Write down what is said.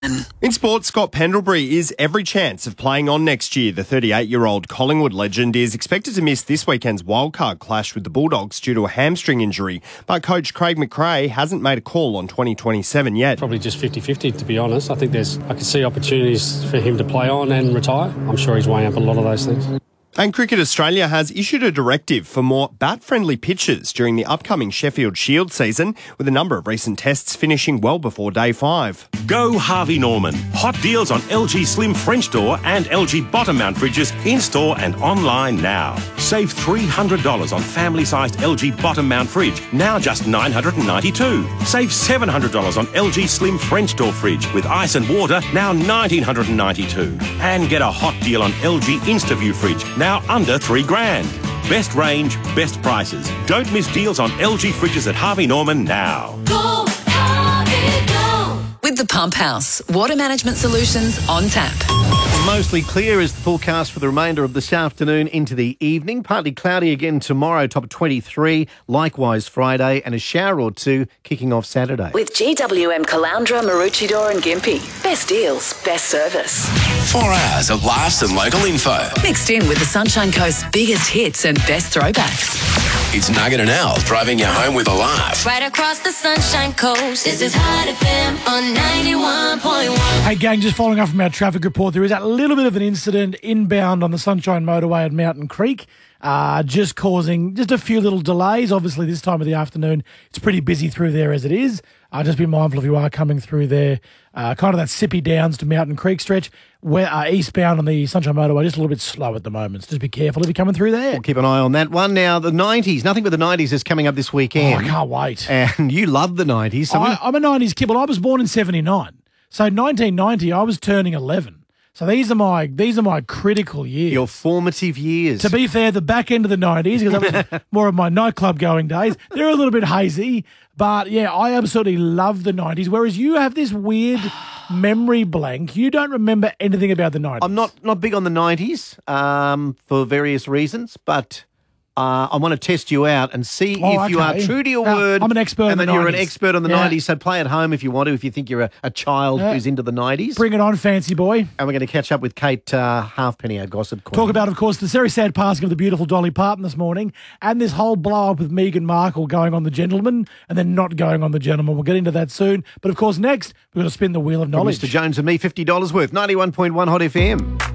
In sports, Scott Pendlebury is every chance of playing on next year. The 38-year-old Collingwood legend is expected to miss this weekend's wildcard clash with the Bulldogs due to a hamstring injury. But coach Craig McRae hasn't made a call on 2027 yet. Probably just 50-50, to be honest. I think I can see opportunities for him to play on and retire. I'm sure he's weighing up a lot of those things. And Cricket Australia has issued a directive for more bat-friendly pitches during the upcoming Sheffield Shield season, with a number of recent tests finishing well before day 5. Go Harvey Norman. Hot deals on LG Slim French door and LG bottom mount fridges in-store and online now. Save $300 on family-sized LG bottom mount fridge, now just $992. Save $700 on LG Slim French door fridge with ice and water, now $1,992. And get a hot deal on LG InstaView fridge, now under $3,000. Best range, best prices. Don't miss deals on LG fridges at Harvey Norman now. Go Harvey, go! With the Pump House, water management solutions on tap. Mostly clear is the forecast for the remainder of this afternoon into the evening. Partly cloudy again tomorrow, top 23. Likewise Friday, and a shower or two kicking off Saturday. With GWM Caloundra, Maroochydore and Gympie. Best deals, best service. 4 hours of laughs and local info. Mixed in with the Sunshine Coast's biggest hits and best throwbacks. It's Nugget and Al driving you home with a laugh. Right across the Sunshine Coast, this is Hot FM on 91.1. Hey gang, just following up from our traffic report, there is a little bit of an incident inbound on the Sunshine Motorway at Mountain Creek, just causing just a few little delays. Obviously this time of the afternoon, it's pretty busy through there as it is. Just be mindful if you are coming through there, kind of that Sippy Downs to Mountain Creek stretch, where eastbound on the Sunshine Motorway, just a little bit slow at the moment. So just be careful if you're coming through there. We'll keep an eye on that one. Now, the 90s, nothing but the 90s is coming up this weekend. Oh, I can't wait. And you love the 90s. So I'm a 90s kid. Well, I was born in 79. So 1990, I was turning 11. So these are my critical years. Your formative years. To be fair, the back end of the 90s, because that was more of my nightclub going days, they're a little bit hazy. But yeah, I absolutely love the 90s. Whereas you have this weird memory blank. You don't remember anything about the 90s. I'm not big on the 90s for various reasons, but I want to test you out and see if you are true to your word. I'm an expert on the 90s. And then you're an expert on the 90s, so play at home if you want to, if you think you're a child who's into the 90s. Bring it on, fancy boy. And we're going to catch up with Kate Halfpenny, our gossip queen. Talk about, of course, the very sad passing of the beautiful Dolly Parton this morning, and this whole blow-up with Meghan Markle going on The Gentleman and then not going on The Gentleman. We'll get into that soon. But, of course, next, we're going to spin the wheel of knowledge. Mr. Jones and me, $50 worth, 91.1 Hot FM.